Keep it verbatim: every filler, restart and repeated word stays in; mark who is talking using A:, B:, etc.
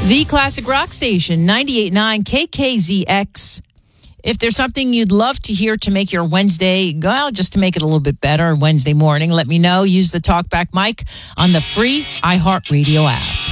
A: The Classic Rock Station, ninety-eight point nine K K Z X. If there's something you'd love to hear to make your Wednesday, well, just to make it a little bit better Wednesday morning, let me know. Use the TalkBack mic on the free iHeartRadio app.